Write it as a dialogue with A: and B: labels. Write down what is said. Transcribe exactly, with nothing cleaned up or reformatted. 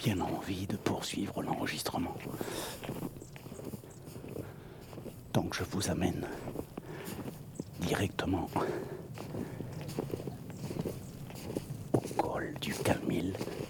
A: bien envie de poursuivre l'enregistrement. Donc je vous amène directement au col du Camil.